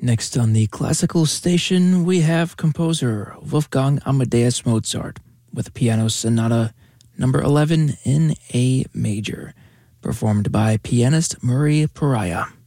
Next on the classical station, we have composer Wolfgang Amadeus Mozart with Piano Sonata number 11 in A major, performed by pianist Murray Pariah.